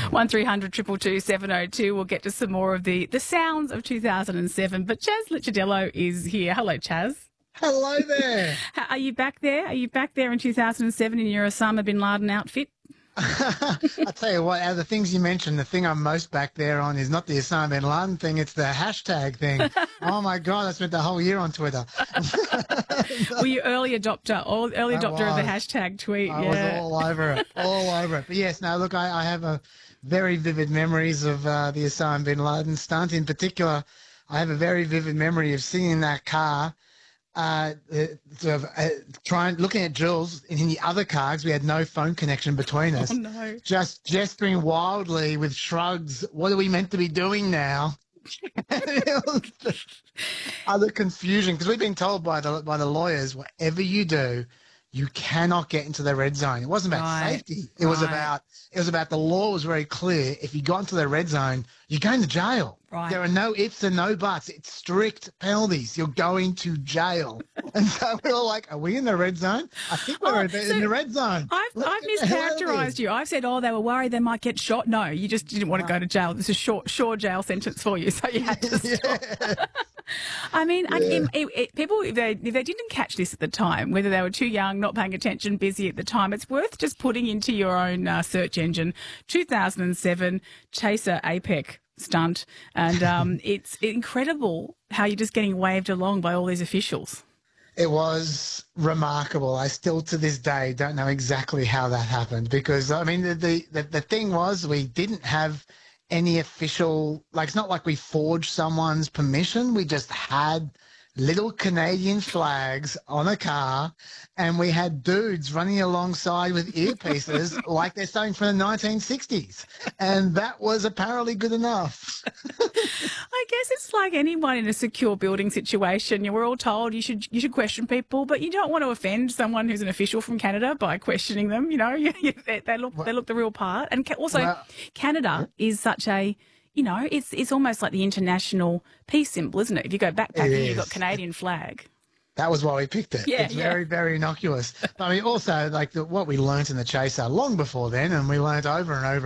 1300 222 702. We'll get to some more of the sounds of 2007. But Chaz Licciardello is here. Hello, Chaz. Hello there. Are you back there? Are you back there in 2007 in your Osama bin Laden outfit? I tell you what, out of the things you mentioned, the thing I'm most back there on is not the Osama bin Laden thing, it's the hashtag thing. Oh my God, I spent the whole year on Twitter. Were you early adopter of the hashtag tweet? I was all over it, But yes, no, look, I have a very vivid memories of the Osama bin Laden stunt. In particular, I have a very vivid memory of sitting in that car, looking at Jules in the other car because we had no phone connection between us. Oh, no. Just gesturing wildly with shrugs. What are we meant to be doing now? Other confusion, because we've been told by the lawyers, whatever you do, you cannot get into the red zone. It wasn't about safety. It was about the law was very clear. If you got into the red zone, you're going to jail. Right. There are no ifs and no buts. It's strict penalties. You're going to jail. And so we were like, are we in the red zone? I think we're in the red zone. I've mischaracterised you. I've said, they were worried they might get shot. No, you just didn't want to go to jail. This is a short jail sentence for you, so you had to stop. I mean, people, if they didn't catch this at the time, whether they were too young, not paying attention, busy at the time, it's worth just putting into your own search engine 2007 Chaser APEC stunt. And it's incredible how you're just getting waved along by all these officials. It was remarkable. I still to this day don't know exactly how that happened because, I mean, the thing was we didn't have any official, it's not like we forged someone's permission. We just had little Canadian flags on a car and we had dudes running alongside with earpieces like they're something from the 1960s. And that was apparently good enough. I guess it's like anyone in a secure building situation. We're all told you should question people, but you don't want to offend someone who's an official from Canada by questioning them. They look the real part. And also, Canada is such a, it's almost like the international peace symbol, isn't it? If you go backpacking, you've got Canadian flag. That was why we picked it. Yeah, it's very, very innocuous. I mean, also, what we learnt in the Chaser long before then, and we learnt over and over